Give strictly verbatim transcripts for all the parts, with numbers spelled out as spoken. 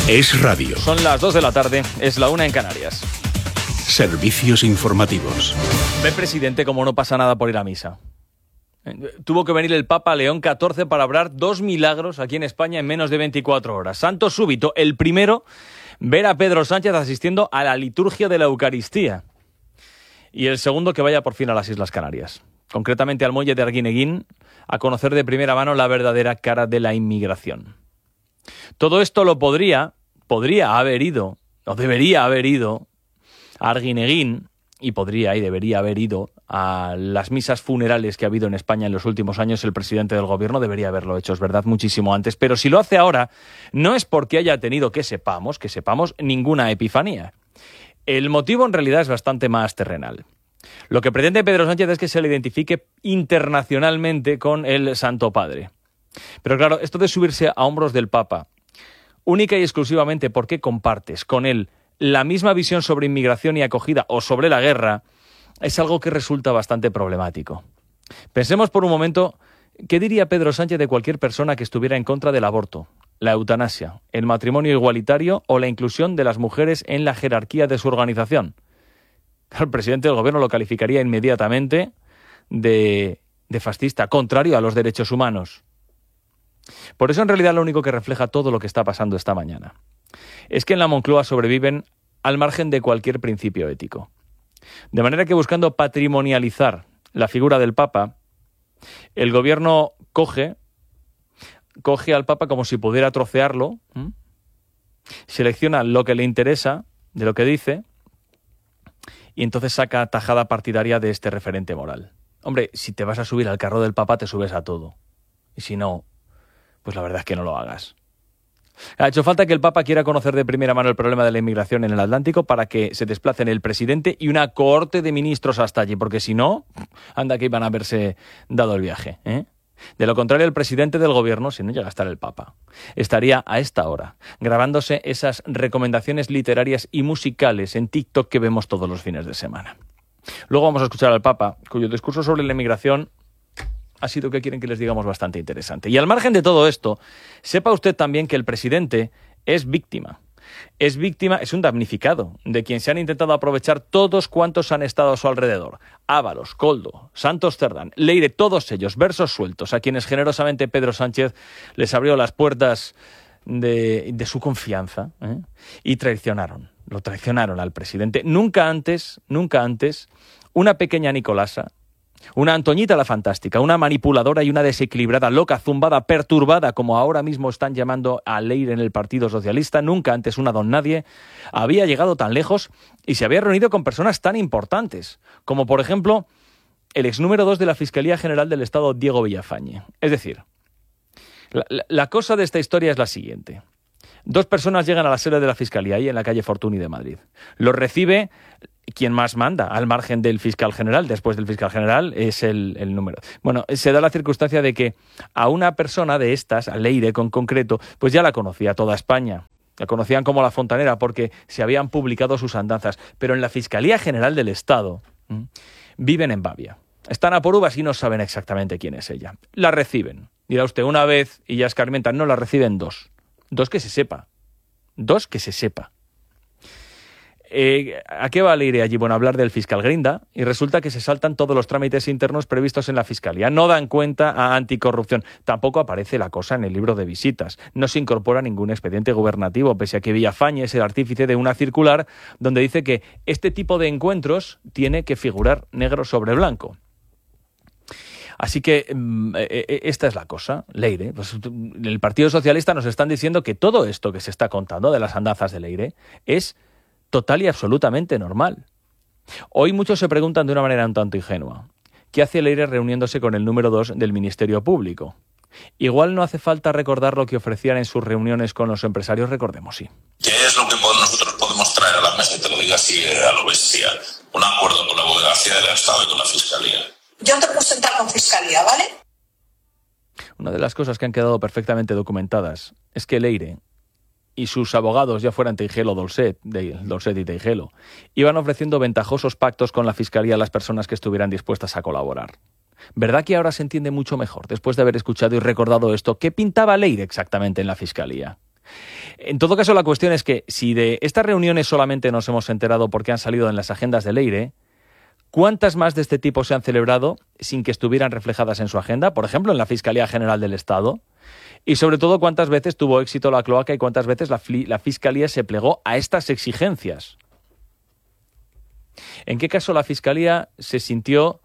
Es radio. Son las dos de la tarde, es la una en Canarias. Servicios informativos. Ve, presidente, como no pasa nada por ir a misa. Tuvo que venir el Papa León catorce para hablar dos milagros aquí en España en menos de veinticuatro horas. Santo súbito, el primero, ver a Pedro Sánchez asistiendo a la liturgia de la Eucaristía. Y el segundo, que vaya por fin a las Islas Canarias. Concretamente al muelle de Arguineguín, a conocer de primera mano la verdadera cara de la inmigración. Todo esto lo podría, podría haber ido, o debería haber ido, a Arguineguín, y podría y debería haber ido a las misas funerales que ha habido en España en los últimos años. El presidente del gobierno debería haberlo hecho, es verdad, muchísimo antes. Pero si lo hace ahora, no es porque haya tenido, que sepamos, que sepamos, ninguna epifanía. El motivo en realidad es bastante más terrenal. Lo que pretende Pedro Sánchez es que se le identifique internacionalmente con el Santo Padre. Pero claro, esto de subirse a hombros del Papa, única y exclusivamente porque compartes con él la misma visión sobre inmigración y acogida o sobre la guerra, es algo que resulta bastante problemático. Pensemos por un momento, ¿qué diría Pedro Sánchez de cualquier persona que estuviera en contra del aborto, la eutanasia, el matrimonio igualitario o la inclusión de las mujeres en la jerarquía de su organización? El presidente del gobierno lo calificaría inmediatamente de, de fascista, contrario a los derechos humanos. Por eso, en realidad, lo único que refleja todo lo que está pasando esta mañana es que en la Moncloa sobreviven al margen de cualquier principio ético. De manera que, buscando patrimonializar la figura del Papa, el gobierno coge, coge al Papa como si pudiera trocearlo, ¿m? selecciona lo que le interesa de lo que dice y entonces saca tajada partidaria de este referente moral. Hombre, si te vas a subir al carro del Papa, te subes a todo. Y si no, pues la verdad es que no lo hagas. Ha hecho falta que el Papa quiera conocer de primera mano el problema de la inmigración en el Atlántico para que se desplacen el presidente y una cohorte de ministros hasta allí, porque si no, anda que iban a haberse dado el viaje, ¿eh? De lo contrario, el presidente del gobierno, si no llega a estar el Papa, estaría a esta hora grabándose esas recomendaciones literarias y musicales en TikTok que vemos todos los fines de semana. Luego vamos a escuchar al Papa, cuyo discurso sobre la inmigración ha sido, que quieren que les digamos, bastante interesante. Y al margen de todo esto, sepa usted también que el presidente es víctima. Es víctima, es un damnificado de quien se han intentado aprovechar todos cuantos han estado a su alrededor. Ábalos, Koldo, Santos Cerdán, Leire, todos ellos, versos sueltos, a quienes generosamente Pedro Sánchez les abrió las puertas de, de su confianza, ¿eh? y traicionaron, lo traicionaron al presidente. Nunca antes, nunca antes, una pequeña Nicolasa, una Antoñita la fantástica, una manipuladora y una desequilibrada, loca, zumbada, perturbada, como ahora mismo están llamando a Leire en el Partido Socialista, nunca antes una don nadie había llegado tan lejos y se había reunido con personas tan importantes, como por ejemplo el ex número dos de la Fiscalía General del Estado, Diego Villafañe. Es decir, la, la, la cosa de esta historia es la siguiente. Dos personas llegan a la sede de la Fiscalía, ahí en la calle Fortuny de Madrid. Los recibe quien más manda, al margen del fiscal general. Después del fiscal general es el, el número. Bueno, se da la circunstancia de que a una persona de estas, a Leire con concreto, pues ya la conocía toda España. La conocían como la fontanera porque se habían publicado sus andanzas. Pero en la Fiscalía General del Estado ¿m? viven en Bavia. Están a por uvas y no saben exactamente quién es ella. La reciben. Dirá usted, una vez y ya escarmientan. No, la reciben dos. Dos que se sepa. Dos que se sepa. Eh, ¿A qué va Leire allí? Bueno, a hablar del fiscal Grinda, y resulta que se saltan todos los trámites internos previstos en la Fiscalía. No dan cuenta a anticorrupción. Tampoco aparece la cosa en el libro de visitas. No se incorpora ningún expediente gubernativo, pese a que Villafañe es el artífice de una circular donde dice que este tipo de encuentros tiene que figurar negro sobre blanco. Así que eh, esta es la cosa, Leire. Pues, el Partido Socialista nos están diciendo que todo esto que se está contando de las andanzas de Leire es total y absolutamente normal. Hoy muchos se preguntan de una manera un tanto ingenua, ¿qué hace Leire reuniéndose con el número dos del Ministerio Público? Igual no hace falta recordar lo que ofrecían en sus reuniones con los empresarios, recordemos, sí. ¿Qué es lo que nosotros podemos traer a la mesa? Y te lo digo así a lo bestia. Un acuerdo con la Abogacía del Estado y con la Fiscalía. Yo te puedo sentar con Fiscalía, ¿vale? Una de las cosas que han quedado perfectamente documentadas es que Leire y sus abogados, ya fueran Teijelo o Dolcet, de Dolcet y Teijelo, iban ofreciendo ventajosos pactos con la Fiscalía a las personas que estuvieran dispuestas a colaborar. ¿Verdad que ahora se entiende mucho mejor, después de haber escuchado y recordado esto, qué pintaba Leire exactamente en la Fiscalía? En todo caso, la cuestión es que si de estas reuniones solamente nos hemos enterado porque han salido en las agendas de Leire, ¿cuántas más de este tipo se han celebrado sin que estuvieran reflejadas en su agenda? Por ejemplo, en la Fiscalía General del Estado. Y sobre todo, ¿cuántas veces tuvo éxito la cloaca y cuántas veces la, la Fiscalía se plegó a estas exigencias? ¿En qué caso la Fiscalía se sintió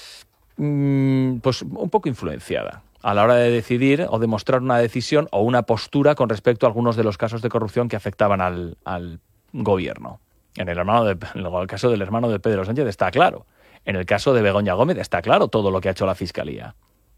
mmm, pues un poco influenciada a la hora de decidir o de mostrar una decisión o una postura con respecto a algunos de los casos de corrupción que afectaban al, al gobierno? En el, hermano de, en el caso del hermano de Pedro Sánchez está claro. En el caso de Begoña Gómez está claro todo lo que ha hecho la Fiscalía.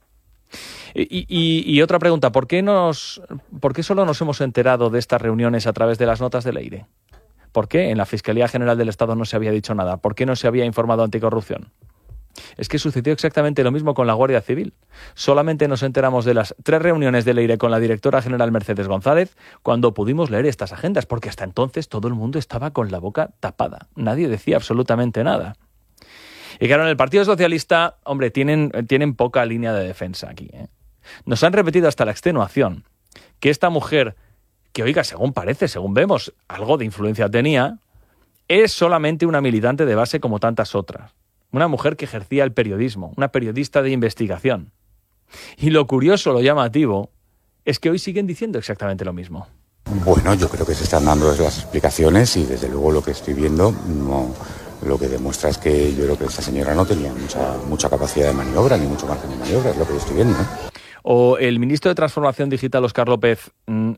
Y, y, y otra pregunta, ¿por qué, nos, ¿por qué solo nos hemos enterado de estas reuniones a través de las notas de Leire? ¿Por qué en la Fiscalía General del Estado no se había dicho nada? ¿Por qué no se había informado anticorrupción? Es que sucedió exactamente lo mismo con la Guardia Civil. Solamente nos enteramos de las tres reuniones de Leire con la directora general Mercedes González cuando pudimos leer estas agendas, porque hasta entonces todo el mundo estaba con la boca tapada. Nadie decía absolutamente nada. Y claro, en el Partido Socialista, hombre, tienen, tienen poca línea de defensa aquí, ¿eh? Nos han repetido hasta la extenuación que esta mujer, que oiga, según parece, según vemos, algo de influencia tenía, es solamente una militante de base como tantas otras. Una mujer que ejercía el periodismo, una periodista de investigación. Y lo curioso, lo llamativo, es que hoy siguen diciendo exactamente lo mismo. Bueno, yo creo que se están dando las explicaciones y desde luego lo que estoy viendo no, lo que demuestra es que yo creo que esta señora no tenía mucha, mucha capacidad de maniobra ni mucho margen de maniobra, es lo que yo estoy viendo, ¿no? O el ministro de Transformación Digital, Óscar López,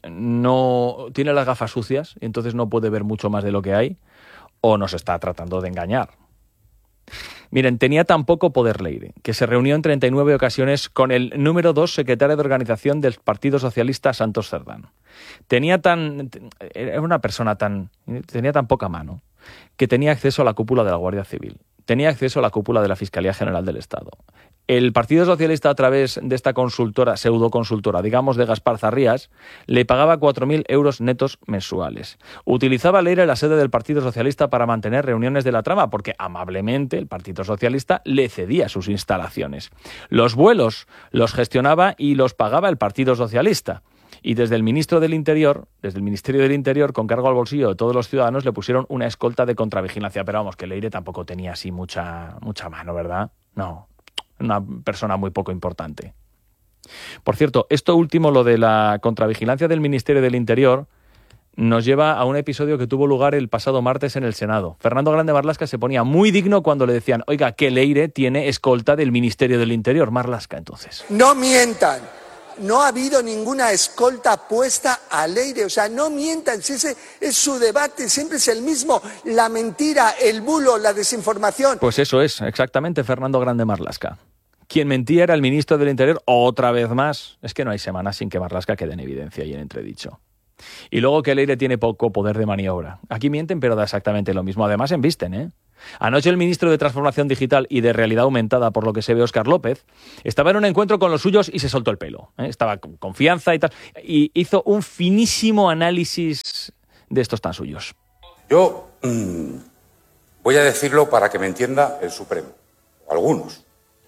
no tiene las gafas sucias y entonces no puede ver mucho más de lo que hay, o nos está tratando de engañar. Miren, tenía tan poco poder Leire que se reunió en treinta y nueve ocasiones con el número dos secretario de organización del Partido Socialista, Santos Cerdán. Tenía tan, era una persona tan, tenía tan poca mano que tenía acceso a la cúpula de la Guardia Civil, tenía acceso a la cúpula de la Fiscalía General del Estado. El Partido Socialista, a través de esta consultora, pseudoconsultora, digamos de Gaspar Zarrías, le pagaba cuatro mil euros netos mensuales. Utilizaba Leire la sede del Partido Socialista para mantener reuniones de la trama, porque amablemente el Partido Socialista le cedía sus instalaciones. Los vuelos los gestionaba y los pagaba el Partido Socialista. Y desde el ministro del Interior, desde el Ministerio del Interior, con cargo al bolsillo de todos los ciudadanos, le pusieron una escolta de contravigilancia. Pero vamos, que Leire tampoco tenía así mucha, mucha mano, ¿verdad? No. Una persona muy poco importante. Por cierto, esto último, lo de la contravigilancia del Ministerio del Interior, nos lleva a un episodio que tuvo lugar el pasado martes en el Senado. Fernando Grande Marlaska se ponía muy digno cuando le decían, oiga, que Leire tiene escolta del Ministerio del Interior. Marlaska, entonces. No mientan. No ha habido ninguna escolta puesta a Leire, o sea, no mientan, si ese es su debate, siempre es el mismo, la mentira, el bulo, la desinformación. Pues eso es, exactamente, Fernando Grande Marlaska. Quien mentía era el ministro del Interior, otra vez más. Es que no hay semana sin que Marlaska quede en evidencia y en entredicho. Y luego que Leire tiene poco poder de maniobra. Aquí mienten, pero da exactamente lo mismo. Además, embisten, ¿eh? Anoche el ministro de Transformación Digital y de Realidad Aumentada, por lo que se ve, Óscar López, estaba en un encuentro con los suyos y se soltó el pelo, ¿eh? Estaba con confianza y tal, y hizo un finísimo análisis de estos tan suyos. Yo mmm, voy a decirlo para que me entienda el Supremo, o algunos.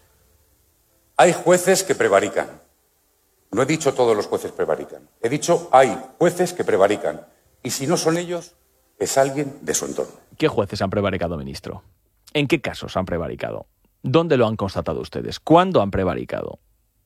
Hay jueces que prevarican. No he dicho todos los jueces prevarican. He dicho hay jueces que prevarican. Y si no son ellos, es alguien de su entorno. ¿Qué jueces han prevaricado, ministro? ¿En qué casos han prevaricado? ¿Dónde lo han constatado ustedes? ¿Cuándo han prevaricado?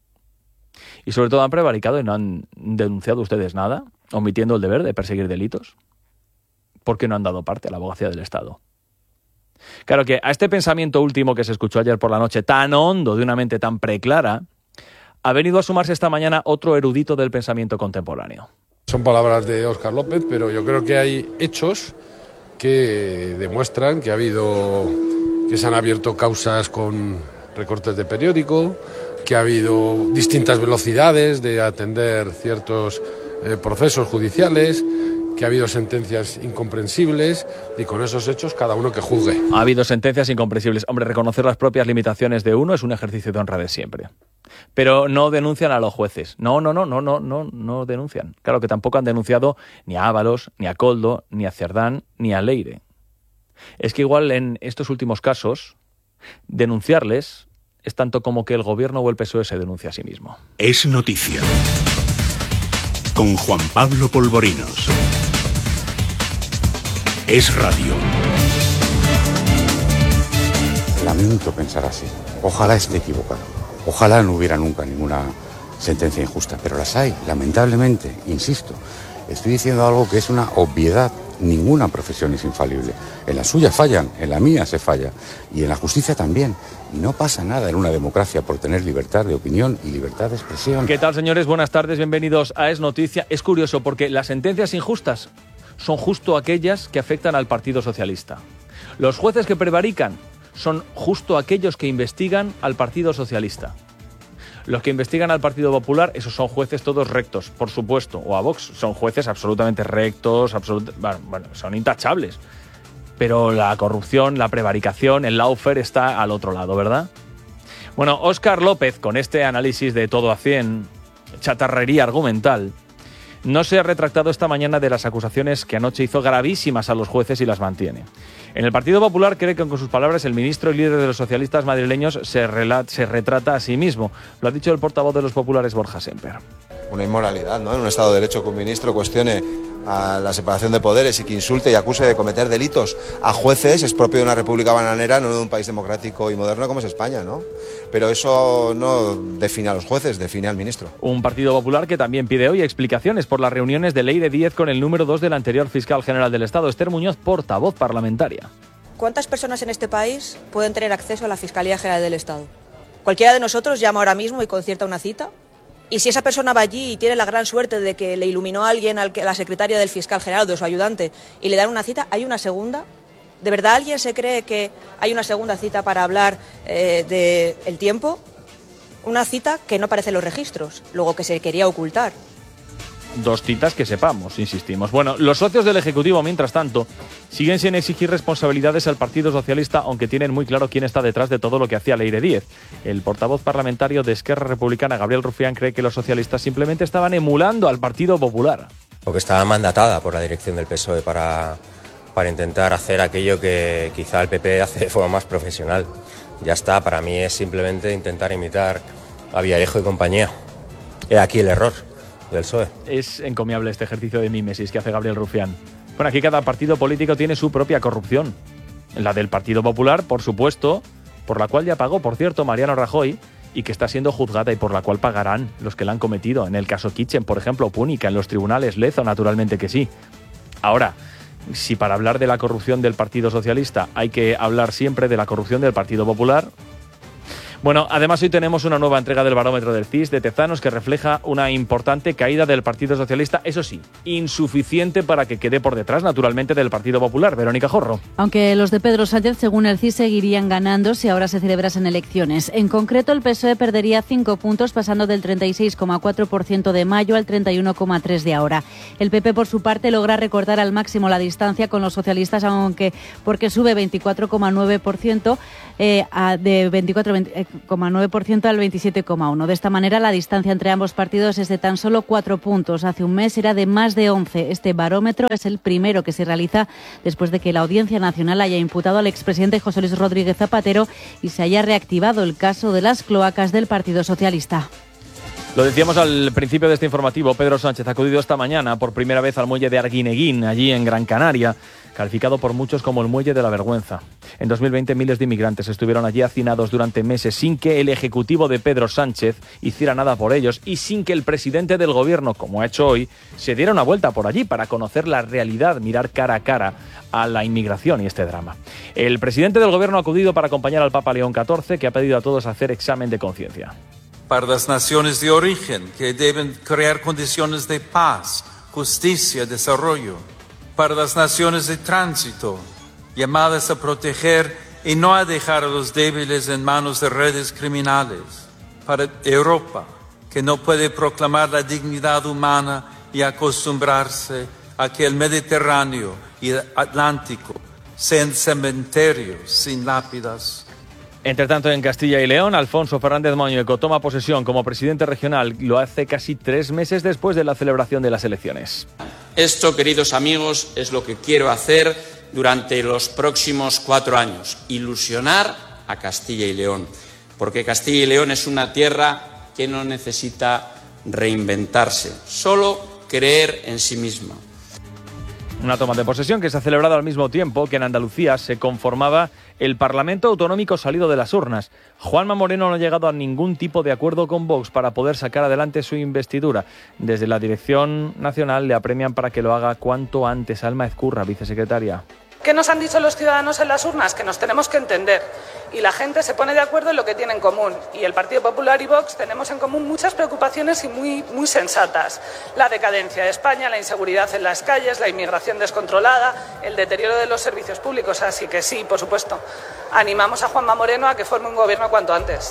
Y sobre todo, ¿han prevaricado y no han denunciado ustedes nada, omitiendo el deber de perseguir delitos? ¿Por qué no han dado parte a la abogacía del Estado? Claro que a este pensamiento último que se escuchó ayer por la noche, tan hondo, de una mente tan preclara, ha venido a sumarse esta mañana otro erudito del pensamiento contemporáneo. Son palabras de Óscar López, pero yo creo que hay hechos que demuestran que ha habido, que se han abierto causas con recortes de periódico, que ha habido distintas velocidades de atender ciertos eh, procesos judiciales, que ha habido sentencias incomprensibles y con esos hechos cada uno que juzgue. Ha habido sentencias incomprensibles. Hombre, reconocer las propias limitaciones de uno es un ejercicio de honradez siempre. Pero no denuncian a los jueces. No, no, no, no, no, no, no denuncian. Claro que tampoco han denunciado ni a Ábalos, ni a Koldo, ni a Cerdán, ni a Leire. Es que igual en estos últimos casos, denunciarles es tanto como que el gobierno o el P S O E se denuncia a sí mismo. Es noticia. con Juan Pablo Polvorinos. Es Radio. Lamento pensar así. Ojalá esté equivocado. Ojalá no hubiera nunca ninguna sentencia injusta, pero las hay, lamentablemente, insisto. Estoy diciendo algo que es una obviedad. Ninguna profesión es infalible. En la suya fallan, en la mía se falla. Y en la justicia también. Y no pasa nada en una democracia por tener libertad de opinión y libertad de expresión. ¿Qué tal, señores? Buenas tardes, bienvenidos a Es Noticia. Es curioso porque las sentencias injustas son justo aquellas que afectan al Partido Socialista. Los jueces que prevarican son justo aquellos que investigan al Partido Socialista. Los que investigan al Partido Popular, esos son jueces todos rectos, por supuesto, o a Vox, son jueces absolutamente rectos, absolut... bueno, son intachables. Pero la corrupción, la prevaricación, el lawfare está al otro lado, ¿verdad? Bueno, Óscar López, con este análisis de todo a cien, chatarrería argumental, no se ha retractado esta mañana de las acusaciones que anoche hizo gravísimas a los jueces y las mantiene. En el Partido Popular cree que con sus palabras el ministro y líder de los socialistas madrileños se, relata, se retrata a sí mismo. Lo ha dicho el portavoz de los populares, Borja Semper. Una inmoralidad, ¿no? En un Estado de Derecho que un ministro cuestione a la separación de poderes y que insulte y acuse de cometer delitos a jueces es propio de una república bananera, no de un país democrático y moderno como es España, ¿no? Pero eso no define a los jueces, define al ministro. Un Partido Popular que también pide hoy explicaciones por las reuniones de Leire Díez con el número dos del anterior fiscal general del Estado, Esther Muñoz, portavoz parlamentaria. ¿Cuántas personas en este país pueden tener acceso a la Fiscalía General del Estado? Cualquiera de nosotros llama ahora mismo y concierta una cita. Y si esa persona va allí y tiene la gran suerte de que le iluminó a alguien, a la secretaria del fiscal general, de su ayudante, y le dan una cita, ¿hay una segunda? ¿De verdad alguien se cree que hay una segunda cita para hablar eh, del tiempo? Una cita que no aparece en los registros, luego que se quería ocultar. Dos citas que sepamos, insistimos. Bueno, los socios del Ejecutivo, mientras tanto, siguen sin exigir responsabilidades al Partido Socialista, aunque tienen muy claro quién está detrás de todo lo que hacía Leire Díez. El portavoz parlamentario de Esquerra Republicana, Gabriel Rufián, cree que los socialistas simplemente estaban emulando al Partido Popular. Porque estaba mandatada por la dirección del P S O E para, para intentar hacer aquello que quizá el P P hace de forma más profesional. Ya está, para mí es simplemente intentar imitar a Villarejo y compañía. He aquí el error del P S O E. Es encomiable este ejercicio de mímesis que hace Gabriel Rufián. Bueno, aquí cada partido político tiene su propia corrupción. La del Partido Popular, por supuesto, por la cual ya pagó, por cierto, Mariano Rajoy, y que está siendo juzgada y por la cual pagarán los que la han cometido. En el caso Kitchen, por ejemplo, Púnica, en los tribunales, Lezo, naturalmente que sí. Ahora, si para hablar de la corrupción del Partido Socialista hay que hablar siempre de la corrupción del Partido Popular... Bueno, además hoy tenemos una nueva entrega del barómetro del C I S de Tezanos que refleja una importante caída del Partido Socialista, eso sí, insuficiente para que quede por detrás, naturalmente, del Partido Popular. Verónica Jorro. Aunque los de Pedro Sánchez, según el C I S, seguirían ganando si ahora se celebrasen elecciones. En concreto, el P S O E perdería cinco puntos, pasando del treinta y seis coma cuatro por ciento de mayo al treinta y uno coma tres por ciento de ahora. El P P, por su parte, logra recortar al máximo la distancia con los socialistas, aunque porque sube veinticuatro coma nueve por ciento eh, a, de veinticuatro coma nueve por ciento al veintisiete coma uno por ciento. De esta manera, la distancia entre ambos partidos es de tan solo cuatro puntos. Hace un mes era de más de once. Este barómetro es el primero que se realiza después de que la Audiencia Nacional haya imputado al expresidente José Luis Rodríguez Zapatero y se haya reactivado el caso de las cloacas del Partido Socialista. Lo decíamos al principio de este informativo, Pedro Sánchez ha acudido esta mañana por primera vez al muelle de Arguineguín, allí en Gran Canaria, calificado por muchos como el muelle de la vergüenza. En dos mil veinte miles de inmigrantes estuvieron allí hacinados durante meses sin que el ejecutivo de Pedro Sánchez hiciera nada por ellos y sin que el presidente del gobierno, como ha hecho hoy, se diera una vuelta por allí para conocer la realidad, mirar cara a cara a la inmigración y este drama. El presidente del gobierno ha acudido para acompañar al Papa León catorce, que ha pedido a todos hacer examen de conciencia. Para las naciones de origen, que deben crear condiciones de paz, justicia, desarrollo. Para las naciones de tránsito, llamadas a proteger y no a dejar a los débiles en manos de redes criminales. Para Europa, que no puede proclamar la dignidad humana y acostumbrarse a que el Mediterráneo y el Atlántico sean cementerios sin lápidas. Entre tanto, en Castilla y León, Alfonso Fernández Mañueco toma posesión como presidente regional. Lo hace casi tres meses después de la celebración de las elecciones. Esto, queridos amigos, es lo que quiero hacer durante los próximos cuatro años. Ilusionar a Castilla y León. Porque Castilla y León es una tierra que no necesita reinventarse. Solo creer en sí misma. Una toma de posesión que se ha celebrado al mismo tiempo que en Andalucía se conformaba el Parlamento Autonómico salido de las urnas. Juanma Moreno no ha llegado a ningún tipo de acuerdo con Vox para poder sacar adelante su investidura. Desde la Dirección Nacional le apremian para que lo haga cuanto antes. Alma Ezcurra, vicesecretaria. ¿Qué nos han dicho los ciudadanos en las urnas? Que nos tenemos que entender. Y la gente se pone de acuerdo en lo que tiene en común. Y el Partido Popular y Vox tenemos en común muchas preocupaciones y muy, muy sensatas. La decadencia de España, la inseguridad en las calles, la inmigración descontrolada, el deterioro de los servicios públicos. Así que sí, por supuesto, animamos a Juanma Moreno a que forme un gobierno cuanto antes.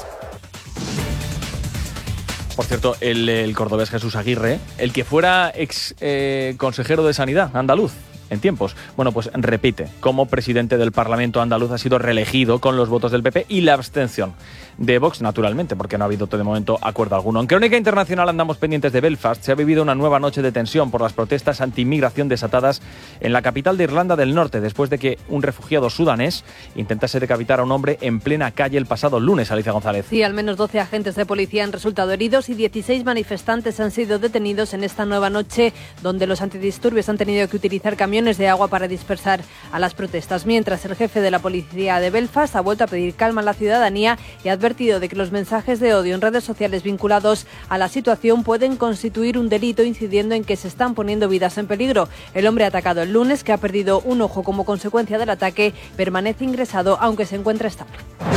Por cierto, el, el cordobés Jesús Aguirre, el que fuera ex eh, consejero de Sanidad andaluz en tiempos, bueno, pues repite, como presidente del Parlamento andaluz ha sido reelegido con los votos del P P y la abstención de Vox, naturalmente, porque no ha habido de momento acuerdo alguno. En Crónica Internacional andamos pendientes de Belfast. Se ha vivido una nueva noche de tensión por las protestas anti-inmigración desatadas en la capital de Irlanda del Norte, después de que un refugiado sudanés intentase decapitar a un hombre en plena calle el pasado lunes. Alicia González. Sí, al menos doce agentes de policía han resultado heridos y dieciséis manifestantes han sido detenidos en esta nueva noche, donde los antidisturbios han tenido que utilizar camiones de agua para dispersar a las protestas. Mientras, el jefe de la policía de Belfast ha vuelto a pedir calma a la ciudadanía y ha advertido de que los mensajes de odio en redes sociales vinculados a la situación pueden constituir un delito, incidiendo en que se están poniendo vidas en peligro. El hombre atacado el lunes, que ha perdido un ojo como consecuencia del ataque, permanece ingresado, aunque se encuentra estable.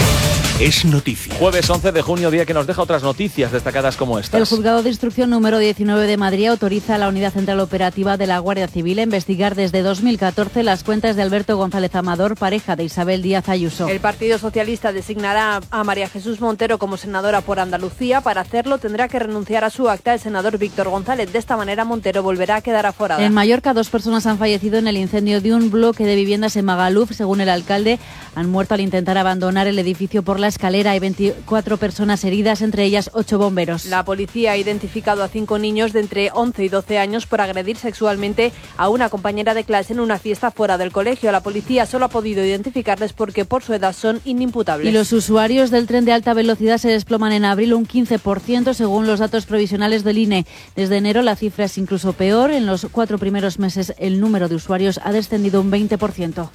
Es noticia. Jueves once de junio, día que nos deja otras noticias destacadas como estas. El Juzgado de Instrucción número diecinueve de Madrid autoriza a la Unidad Central Operativa de la Guardia Civil a investigar desde dos mil catorce las cuentas de Alberto González Amador, pareja de Isabel Díaz Ayuso. El Partido Socialista designará a María Jesús Montero como senadora por Andalucía. Para hacerlo tendrá que renunciar a su acta el senador Víctor González. De esta manera, Montero volverá a quedar aforada. En Mallorca, dos personas han fallecido en el incendio de un bloque de viviendas en Magaluf. Según el alcalde, han muerto al intentar abandonar el edificio por la escalera. Hay veinticuatro personas heridas, entre ellas ocho bomberos. La policía ha identificado a cinco niños de entre once y doce años por agredir sexualmente a una compañera de clase en una fiesta fuera del colegio. La policía solo ha podido identificarles porque por su edad son inimputables. Y los usuarios del tren de alta velocidad se desploman en abril un quince por ciento según los datos provisionales del I N E. Desde enero la cifra es incluso peor. En los cuatro primeros meses el número de usuarios ha descendido un veinte por ciento.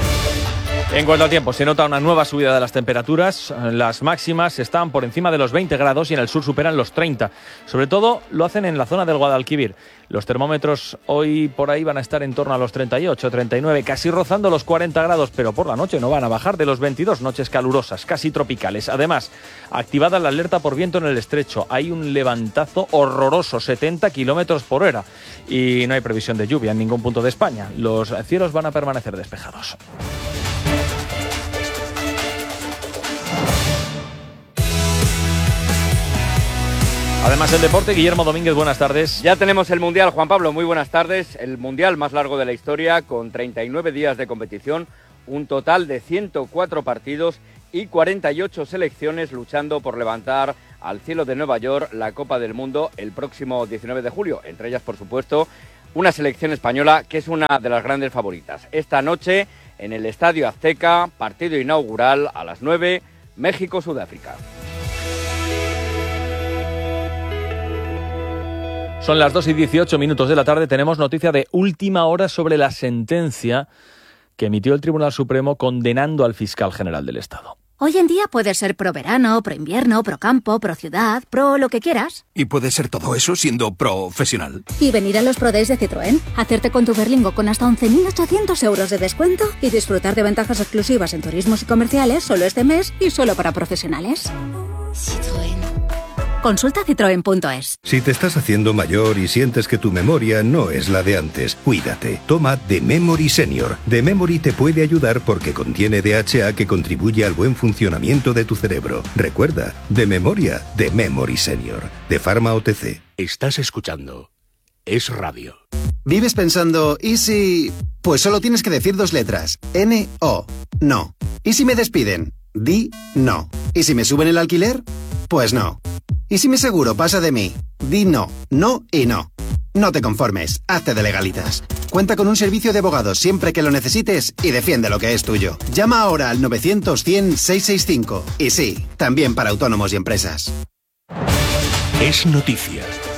En cuanto al tiempo, se nota una nueva subida de las temperaturas. Las máximas están por encima de los veinte grados y en el sur superan los treinta. Sobre todo lo hacen en la zona del Guadalquivir. Los termómetros hoy por ahí van a estar en torno a los treinta y ocho, treinta y nueve, casi rozando los cuarenta grados, pero por la noche no van a bajar de los veintidós, noches calurosas, casi tropicales. Además, activada la alerta por viento en el estrecho. Hay un levantazo horroroso, setenta kilómetros por hora. Y no hay previsión de lluvia en ningún punto de España. Los cielos van a permanecer despejados. Además, el deporte, Guillermo Domínguez, buenas tardes. Ya tenemos el Mundial, Juan Pablo, muy buenas tardes. El Mundial más largo de la historia, con treinta y nueve días de competición, un total de ciento cuatro partidos y cuarenta y ocho selecciones luchando por levantar al cielo de Nueva York la Copa del Mundo el próximo diecinueve de julio. Entre ellas, por supuesto, una selección española que es una de las grandes favoritas. Esta noche, en el Estadio Azteca, partido inaugural a las nueve, México-Sudáfrica. Son las dos y dieciocho minutos de la tarde. Tenemos noticia de última hora sobre la sentencia que emitió el Tribunal Supremo condenando al fiscal general del Estado. Hoy en día puedes ser pro verano, pro invierno, pro campo, pro ciudad, pro lo que quieras. ¿Y puedes ser todo eso siendo profesional? Y venir a los Pro Days de Citroën, hacerte con tu Berlingo con hasta once mil ochocientos euros de descuento y disfrutar de ventajas exclusivas en turismos y comerciales solo este mes y solo para profesionales. Citroën. Consulta citroen punto es. Si te estás haciendo mayor y sientes que tu memoria no es la de antes, cuídate. Toma The Memory Senior. The Memory te puede ayudar porque contiene D H A que contribuye al buen funcionamiento de tu cerebro. Recuerda, de memoria, The Memory Senior. De Pharma O T C. Estás escuchando Es Radio. ¿Vives pensando, y si...? Pues solo tienes que decir dos letras. N O. No. ¿Y si me despiden? Di no. ¿Y si me suben el alquiler? Pues no. ¿Y si mi seguro pasa de mí? Di no, no y no. No te conformes, hazte de legalitas. Cuenta con un servicio de abogados siempre que lo necesites y defiende lo que es tuyo. Llama ahora al novecientos cien seiscientos sesenta y cinco. Y sí, también para autónomos y empresas. Es noticia.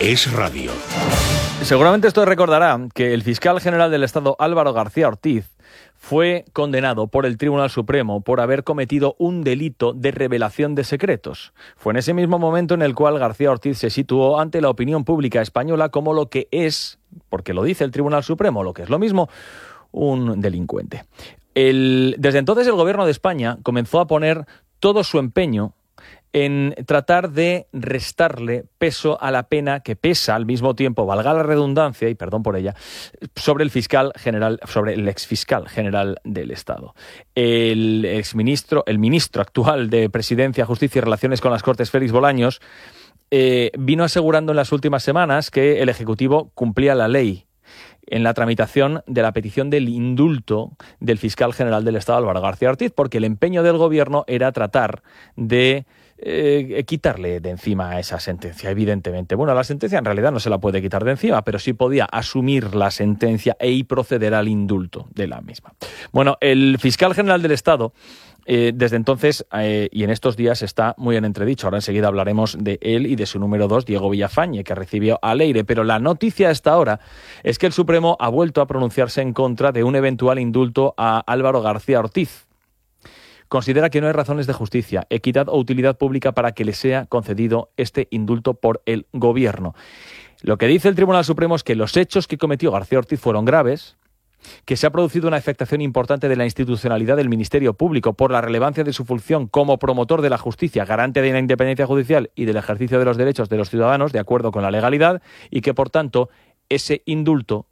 Es radio. Seguramente esto recordará que el fiscal general del Estado, Álvaro García Ortiz, fue condenado por el Tribunal Supremo por haber cometido un delito de revelación de secretos. Fue en ese mismo momento en el cual García Ortiz se situó ante la opinión pública española como lo que es, porque lo dice el Tribunal Supremo, lo que es lo mismo, un delincuente. El, desde entonces el Gobierno de España comenzó a poner todo su empeño en tratar de restarle peso a la pena que pesa al mismo tiempo, valga la redundancia, y perdón por ella, sobre el fiscal general, sobre el exfiscal general del Estado. El exministro, el ministro actual de Presidencia, Justicia y Relaciones con las Cortes, Félix Bolaños, eh, vino asegurando en las últimas semanas que el Ejecutivo cumplía la ley en la tramitación de la petición del indulto del fiscal general del Estado, Álvaro García Ortiz, porque el empeño del Gobierno era tratar de Eh, quitarle de encima esa sentencia, evidentemente. Bueno, la sentencia en realidad no se la puede quitar de encima, pero sí podía asumir la sentencia e proceder al indulto de la misma. Bueno, el fiscal general del Estado, eh, desde entonces eh, y en estos días está muy en entredicho. Ahora enseguida hablaremos de él y de su número dos, Diego Villafañe, que recibió a Leire. Pero la noticia hasta ahora es que el Supremo ha vuelto a pronunciarse en contra de un eventual indulto a Álvaro García Ortiz. Considera que no hay razones de justicia, equidad o utilidad pública para que le sea concedido este indulto por el Gobierno. Lo que dice el Tribunal Supremo es que los hechos que cometió García Ortiz fueron graves, que se ha producido una afectación importante de la institucionalidad del Ministerio Público por la relevancia de su función como promotor de la justicia, garante de la independencia judicial y del ejercicio de los derechos de los ciudadanos de acuerdo con la legalidad, y que, por tanto, ese indulto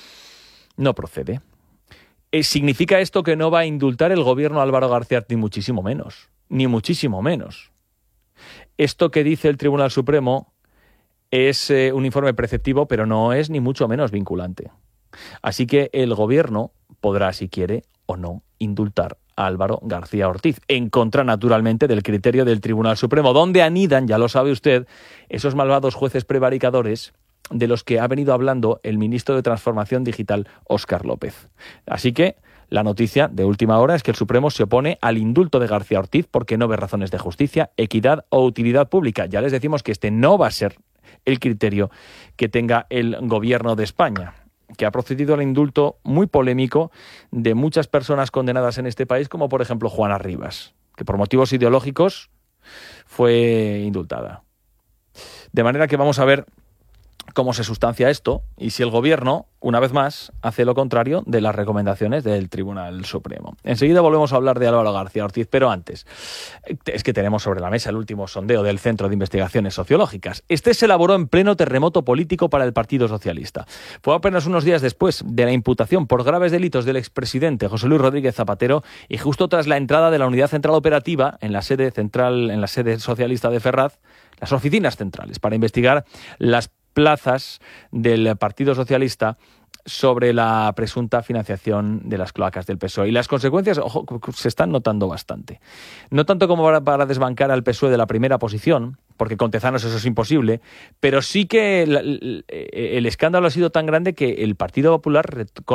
no procede. ¿Significa esto que no va a indultar el Gobierno a Álvaro García Ortiz? Ni muchísimo menos, ni muchísimo menos. Esto que dice el Tribunal Supremo es eh, un informe preceptivo, pero no es ni mucho menos vinculante. Así que el Gobierno podrá, si quiere o no, indultar a Álvaro García Ortiz, en contra, naturalmente, del criterio del Tribunal Supremo, donde anidan, ya lo sabe usted, esos malvados jueces prevaricadores de los que ha venido hablando el ministro de Transformación Digital, Óscar López. Así que la noticia de última hora es que el Supremo se opone al indulto de García Ortiz porque no ve razones de justicia, equidad o utilidad pública. Ya les decimos que este no va a ser el criterio que tenga el Gobierno de España, que ha procedido al indulto muy polémico de muchas personas condenadas en este país, como por ejemplo Juana Rivas, que por motivos ideológicos fue indultada. De manera que vamos a ver cómo se sustancia esto y si el Gobierno, una vez más, hace lo contrario de las recomendaciones del Tribunal Supremo. Enseguida volvemos a hablar de Álvaro García Ortiz, pero antes, es que tenemos sobre la mesa el último sondeo del Centro de Investigaciones Sociológicas. Este se elaboró en pleno terremoto político para el Partido Socialista. Fue apenas unos días después de la imputación por graves delitos del expresidente José Luis Rodríguez Zapatero y justo tras la entrada de la Unidad Central Operativa en la sede central, en la sede socialista de Ferraz, las oficinas centrales, para investigar las plazas del Partido Socialista sobre la presunta financiación de las cloacas del P S O E. Y las consecuencias, ojo, se están notando bastante. No tanto como para, para desbancar al P S O E de la primera posición, porque con Tezanos eso es imposible, pero sí que el, el, el escándalo ha sido tan grande que el Partido Popular